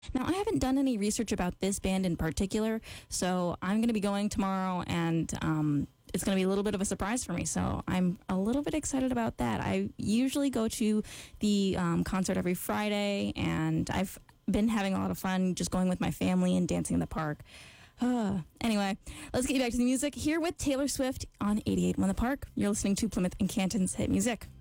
Now, I haven't done any research about this band in particular, so I'm going to be going tomorrow, and it's going to be a little bit of a surprise for me. So I'm a little bit excited about that. I usually go to the concert every Friday, and I've been having a lot of fun just going with my family and dancing in the park. Anyway, let's get you back to the music here with Taylor Swift on 88.1 The Park. You're listening to Plymouth and Canton's Hit Music.